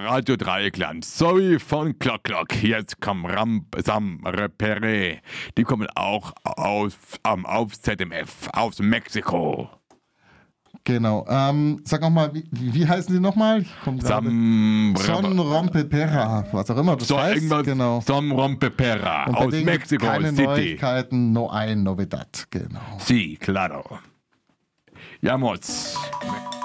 Radio Dreieckland. Sorry von Klock Klock. Jetzt kommen Sam Repere. Die kommen auch auf ZMF, aus Mexiko. Genau. Sag nochmal, wie heißen die nochmal? Son Rompepera, was auch immer das heißt. Genau. Son Rompepera aus Mexiko keine City. Neuigkeiten, no hay novedad. Genau. Sí, claro. Ja, Mods.